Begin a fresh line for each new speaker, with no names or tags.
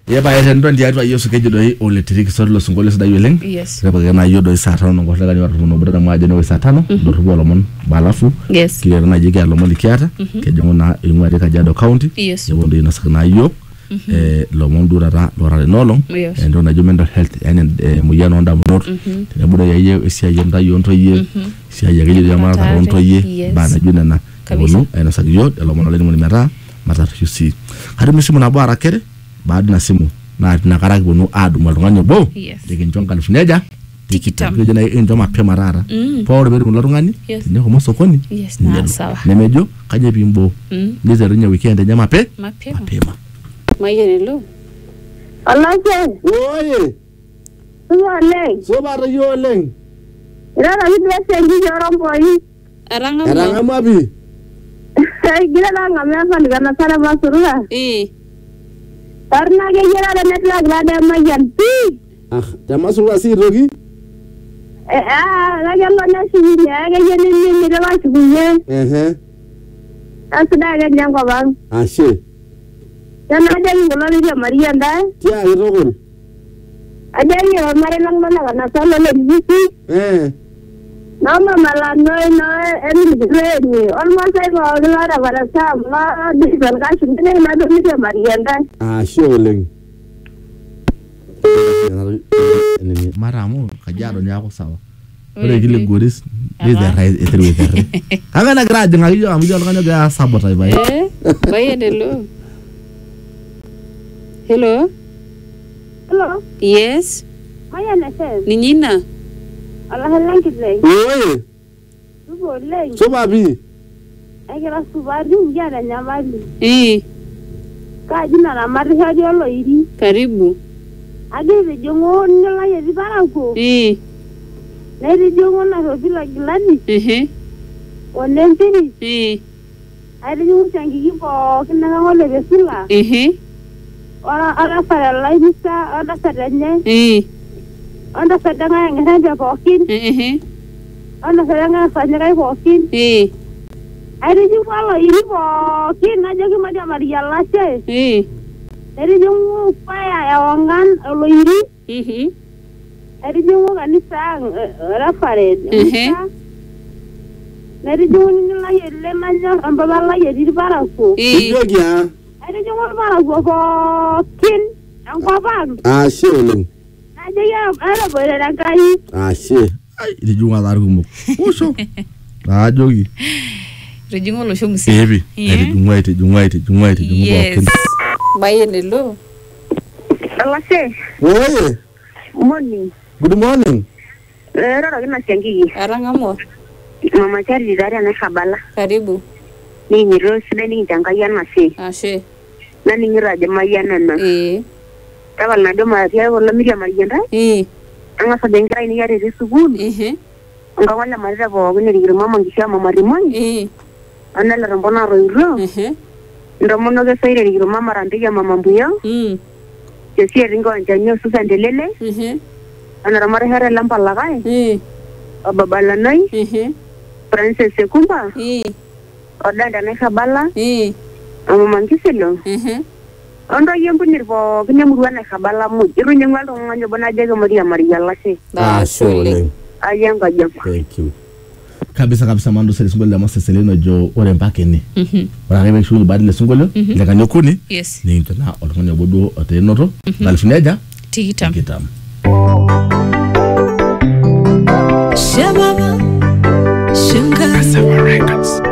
Yeba yendo ndiatwa Yesu kejo doi oletiriki solo sungole sidai oleng.
Yes.
Repa kana yodo saa 5 ngorlega ni watu no brother mwaje no saa 5 dorubo lomon balafu.
Yes.
Kile na jike lomon likiata kejo na ingwari Kajiado County.
Yes.
Yebo ndo inasakana yo lomon durara lorare nolong. Endo na mental health yani muyano onda munot. Tenebudo yaye esia yenda yonto ye. Sia yage ya mara ronto ye bana juna na. Bono ena sagiyo lomon ole ni mera mata yusi. Hadi msimu na bwara kere baada na simu na karaki bono adu malungani bo dikinjonga lifuneja
tikitam
kujana injo mapema rara pawre beru mulungani ne homo sokoni
na sawa
nemejo kaje bimbo ndize rinya weekend nyama mapema
mayelo
Alaje
oye
Suwale
bara yoleng
Irara hidwe sengi yorombo yi
aranga mabi
Gira la ngamia ndigana sara basurula Karena kaya ada net lag ada mayan pi.
Jama suwa si rogi.
Lagi Allah nasi ya, kaya ni dapat subuhnya. Sudah ada yang kau bang.
Ashe.
Jangan ada yang boleh dia Maria dah.
Tia irokun.
Ada yang Maria lang mana kan asal lagi sih. Nama malah noi ini ni. Almost saya mau dengar apa sama di belakang sini ada ni Maria dah.
Ashe oleng. Maramu Kajiado nyako sawa. Ore kile goris deze rai etere. Anga na grade ngayo amjo ngano ga sabota bai.
Bai hello. Hello.
Hello.
Yes.
Maya nese.
Nina.
Allah halang kita.
Oye.
Boleh.
Coba bi.
Kira subaru jana nyamali. Kaji na mari hadi Allah iri.
Karibu.
Ade jongo nela ya dibarako. Neri jongo na robila gilani. Onempiri. Ade jongo changi ko kina ngole besula. Ora para laisa ora sadanya. Anda sadanga ngada bokin. Anda sadanga fanya bokin. Ade jongo Allah iri bokin aja ke madia Maria lace. Eri jungu paya ya wangan loiri. Eri jungu kanisa rafare. Eri jungu ni la yele manya ambaba la yedi barako.
Yogia.
Eri jungu barako ko kin angko bang.
Ashe oleng.
Aja ya ara bole rangai.
Ashe. Ai ri jungu alargumo. Oso. Jogi.
Ri jungu lo shomusi.
Ebi. Eri jungu bokin.
Bayen hello.
Alase.
Oye.
Morning.
Good morning.
Roro kina changi.
Arangamo.
Mama Charlie dari na kabala.
Karibu.
Ni Rose ni tangaya nasi.
Ashe.
Na ni raja mayana na. Tabal na do Maria wala Miriam Marianda. Anga sa dengra ni yare sukul. Anga wala Maria bo ni mama ngisha mama rimoi. Ana la rambona roiro. Ndomono ge saire ri mama rande ya mama mbuya je si ringo anjanyo susandelele ana ramare hare lampa lagai ababala nai princess sekumba odanda ne khabala mama ngiselo ondo yembu nirbo kinyamurwa ne khabala mu iru nyangalo nganyo bona jege Maria Maria lase
Ashe.
ayanga jam.
Thank you. Kabisa mando sele sungolo la seleno jo ore mpake ni. Ora ngebe shulu badile sungolo le kanyokuni.
Yes.
Ni intana olonyo bodo otenoto balfuneja
tikitam.
Shababa Shinga Records.